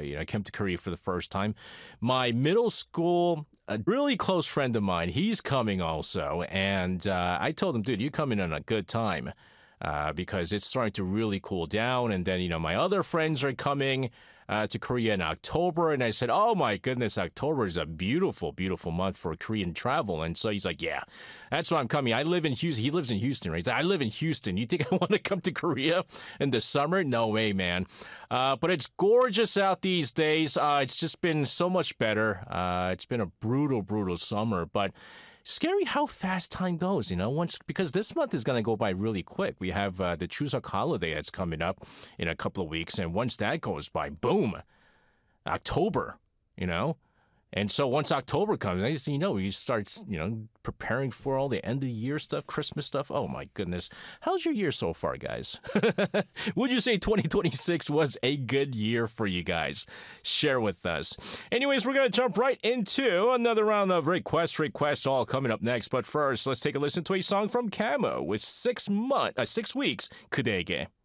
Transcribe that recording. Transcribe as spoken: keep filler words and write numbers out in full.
you know, I came to Korea for the first time. My middle school, a really close friend of mine, he's coming also. And uh, I told him, dude, you're coming on a good time. Uh, because it's starting to really cool down. And then, you know, my other friends are coming uh, to Korea in October. And I said, oh, my goodness, October is a beautiful, beautiful month for Korean travel. And so he's like, yeah, that's why I'm coming. I live in Houston. He lives in Houston, right? I live in Houston. You think I want to come to Korea in the summer? No way, man. Uh, but it's gorgeous out these days. Uh, it's just been so much better. Uh, it's been a brutal, brutal summer. But scary how fast time goes, you know, once because this month is going to go by really quick. We have uh, the Chuseok holiday that's coming up in a couple of weeks. And once that goes by, boom, October, you know. And so once October comes, I just, you know, you start, you know, preparing for all the end of the year stuff, Christmas stuff. Oh, my goodness. How's your year so far, guys? Would you say twenty twenty-six was a good year for you guys? Share with us. Anyways, we're going to jump right into another round of request requests all coming up next. But first, let's take a listen to a song from Camo with six month, uh, six weeks, 그대에게.